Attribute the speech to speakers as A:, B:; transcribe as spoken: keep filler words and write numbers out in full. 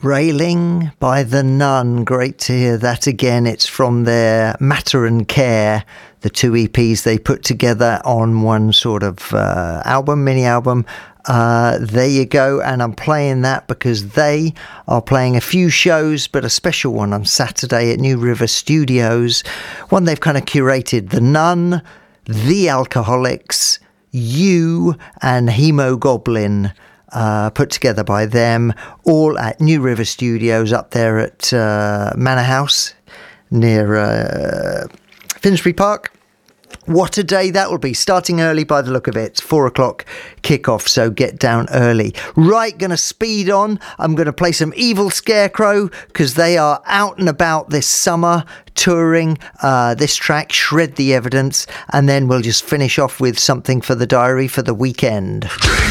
A: Railing by the Nun. Great to hear that again. It's from their Matter and Care, the two E Ps they put together on one sort of uh, album, mini album. Uh, there you go, and I'm playing that because they are playing a few shows, but a special one on Saturday at New River Studios. One they've kind of curated: The Nun, The Alcoholics, You, and Hemogoblin. Uh, put together by them, all at New River Studios up there at uh, Manor House near uh, Finsbury Park. What a day that will be, starting early by the look of it. Four o'clock kickoff, so get down early. Right, going to speed on. I'm going to play some Evil Scarecrow because they are out and about this summer touring. Uh, this track, Shred the Evidence, and then we'll just finish off with something for the diary for the weekend.